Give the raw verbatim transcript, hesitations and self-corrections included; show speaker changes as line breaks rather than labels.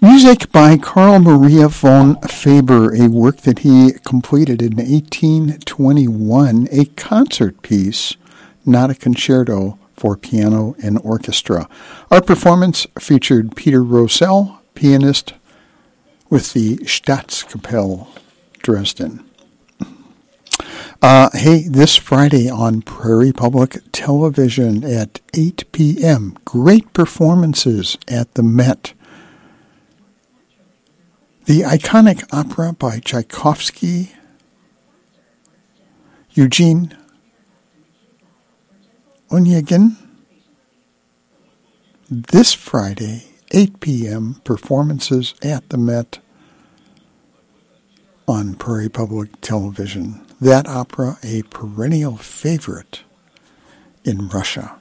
Music by Carl Maria von Faber, a work that he completed in eighteen twenty-one, a concert piece, not a concerto, for piano and orchestra. Our performance featured Peter Rosell, pianist with the Staatskapelle Dresden. Uh, hey, this Friday on Prairie Public Television at eight p.m., great performances at the Met. The iconic opera by Tchaikovsky, Eugene Onegin. This Friday, eight p.m., performances at the Met on Prairie Public Television. That opera, a perennial favorite in Russia.